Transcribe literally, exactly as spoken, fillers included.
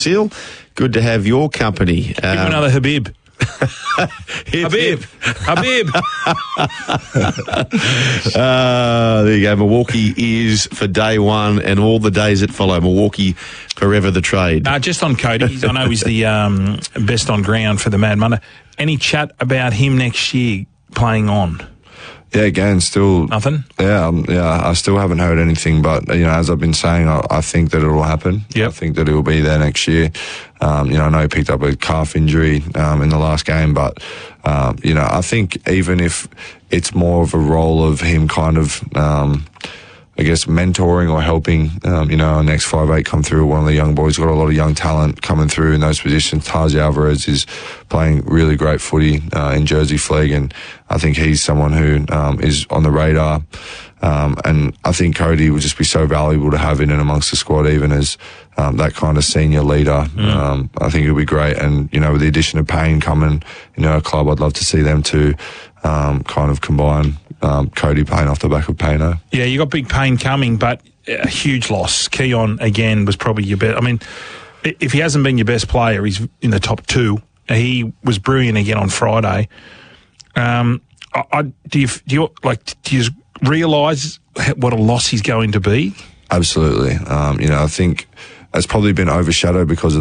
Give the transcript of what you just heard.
Seal, good to have your company. Give um, another Habib. hip, Habib. hip. Habib. uh, there you go. Milwaukee is for day one and all the days that follow. Milwaukee forever the trade. Uh, just on Cody, I know he's the um, best on ground for the Mad Monday. Any chat about him next year playing on? Yeah, again, still nothing. Yeah, um, yeah. I still haven't heard anything, but you know, as I've been saying, I, I think that it will happen. Yep. I think that it will be there next year. Um, you know, I know he picked up a calf injury um, in the last game, but um, you know, I think even if it's more of a role of him kind of, um, I guess, mentoring or helping, um, you know, our next five eight come through. One of the young boys got a lot of young talent coming through in those positions. Taji Alvarez is playing really great footy uh, in Jersey Flegg, and I think he's someone who um, is on the radar. Um, and I think Cody would just be so valuable to have in and amongst the squad, even as um, that kind of senior leader. Mm. Um, I think it would be great. And, you know, with the addition of Payne coming, you know, a club, I'd love to see them to um, kind of combine um, Cody Payne off the back of Payno. Yeah, you got big Payne coming, but a huge loss. Keon, again, was probably your best. I mean, if he hasn't been your best player, he's in the top two. He was brilliant again on Friday. Um, I, I, do you, do you, like, do you realise what a loss he's going to be? Absolutely. Um, you know, I think it's probably been overshadowed because of